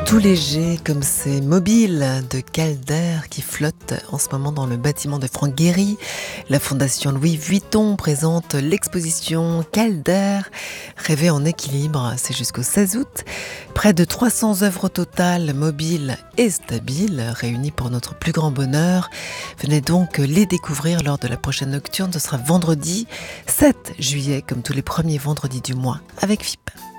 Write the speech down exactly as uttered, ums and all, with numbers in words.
Tout léger comme ces mobiles de Calder qui flottent en ce moment dans le bâtiment de Franck Gehry. La Fondation Louis Vuitton présente l'exposition Calder, rêver en équilibre. C'est jusqu'au seize août. Près de trois cents œuvres au total, mobiles et stabiles, réunies pour notre plus grand bonheur. Venez donc les découvrir lors de la prochaine nocturne. Ce sera vendredi sept juillet, comme tous les premiers vendredis du mois, avec F I P.